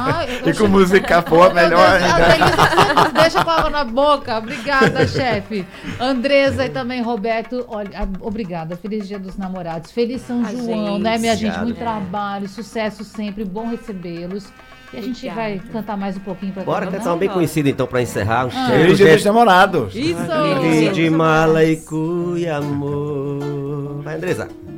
E com música boa, melhor ainda. Deixa com água na boca. Obrigada, chefe. Andresa e também Roberto, olha, obrigada. Feliz Dia dos Namorados. Feliz São João, né, minha gente? Muito trabalho, sucesso sempre, bom recebê-los. E a gente vai cantar mais um pouquinho pra bora cantar um bem conhecido então pra encerrar. Feliz Dia dos Namorados. Isso! De mala e cuia, amor. Vai, Andresa.